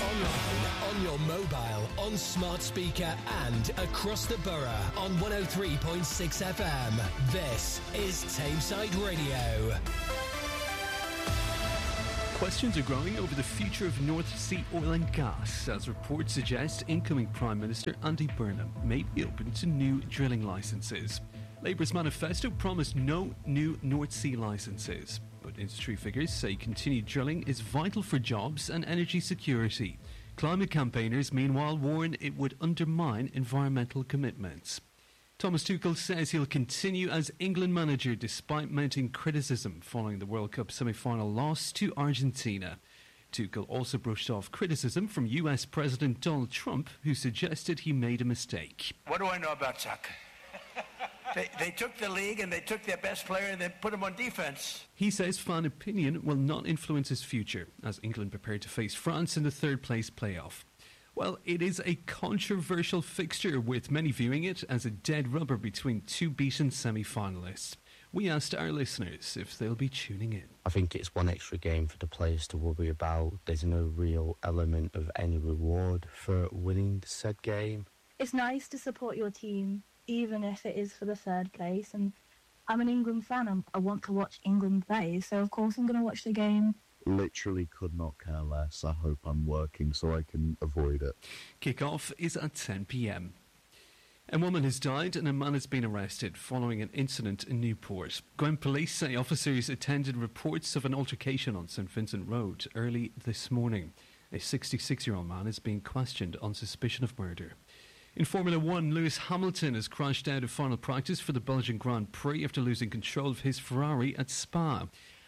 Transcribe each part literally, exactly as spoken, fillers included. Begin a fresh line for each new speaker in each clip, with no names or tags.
Online, on your mobile, on smart speaker and across the borough on one oh three point six F M. This is Tameside Radio.
Questions are growing over the future of North Sea oil and gas, as reports suggest incoming Prime Minister Andy Burnham may be open to new drilling licences. Labour's manifesto promised no new North Sea licences, but industry figures say continued drilling is vital for jobs and energy security. Climate campaigners, meanwhile, warn it would undermine environmental commitments. Thomas Tuchel says he'll continue as England manager despite mounting criticism following the World Cup semi-final loss to Argentina. Tuchel also brushed off criticism from U S President Donald Trump, who suggested he made a mistake.
What do I know about soccer? They, they took the league and they took their best player and then put him on defence.
He says fan opinion will not influence his future, as England prepare to face France in the third place playoff. Well, it is a controversial fixture, with many viewing it as a dead rubber between two beaten semi-finalists. We asked our listeners if they'll be tuning in.
I think it's one extra game for the players to worry about. There's no real element of any reward for winning said game.
It's nice to support your team, even if it is for the third place. And I'm an England fan, and I want to watch England play, so of course I'm going to watch the game.
Literally could not care less. I hope I'm working so I can avoid it.
Kick-off is at ten p.m. A woman has died and a man has been arrested following an incident in Newport. Gwent police say officers attended reports of an altercation on St Vincent Road early this morning. A sixty-six-year-old man is being questioned on suspicion of murder. In Formula One, Lewis Hamilton has crashed out of final practice for the Belgian Grand Prix after losing control of his Ferrari at Spa.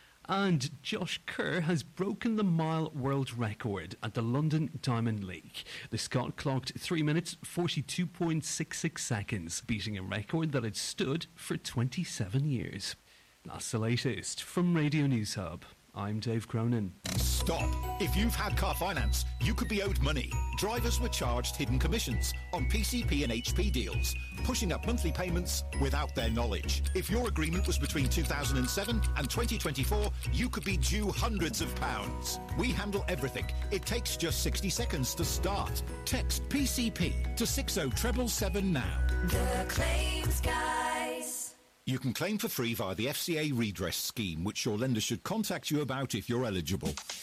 And Josh Kerr has broken the mile world record at the London Diamond League. The Scot clocked three minutes forty-two point six six seconds, beating a record that had stood for twenty-seven years. That's the latest from Radio News Hub. I'm Dave Cronin.
Stop. If you've had car finance, you could be owed money. Drivers were charged hidden commissions on P C P and H P deals, pushing up monthly payments without their knowledge. If your agreement was between two thousand seven and twenty twenty-four, you could be due hundreds of pounds. We handle everything. It takes just sixty seconds to start. Text P C P to six oh seven seven now.
The Claims Guys.
You can claim for free via the F C A redress scheme, which your lender should contact you about if you're eligible.